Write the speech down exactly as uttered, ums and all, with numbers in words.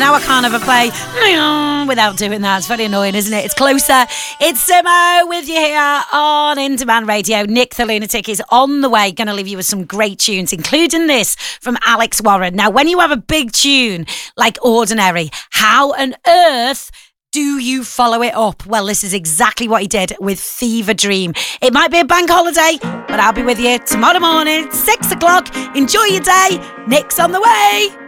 now I can't ever play without doing that. It's very annoying, isn't it? It's Closer. It's Simo with you here on In Demand Radio. Nick the Lunatic is on the way. Going to leave you with some great tunes, including this from Alex Warren. Now, when you have a big tune like Ordinary, how on earth do you follow it up? Well, this is exactly what he did with Fever Dream. It might be a bank holiday, but I'll be with you tomorrow morning, six o'clock. Enjoy your day. Nick's on the way.